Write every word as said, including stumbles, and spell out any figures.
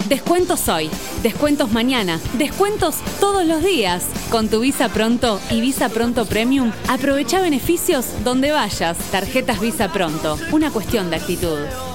Descuentos hoy, descuentos mañana, descuentos todos los días. Con tu Visa Pronto y Visa Pronto Premium, aprovecha beneficios donde vayas. Tarjetas Visa Pronto, una cuestión de actitud.